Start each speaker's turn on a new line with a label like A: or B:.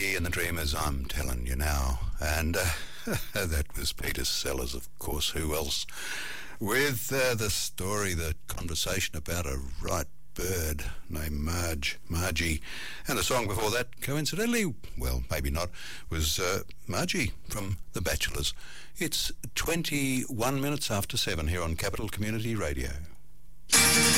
A: Margie and the Dreamers, I'm telling you now. And that was Peter Sellers, of course. Who else? With the story, the conversation about a right bird named Margie. And the song before that, coincidentally, well, maybe not, was Margie from The Bachelors. It's 21 minutes after 7 here on Capital Community Radio.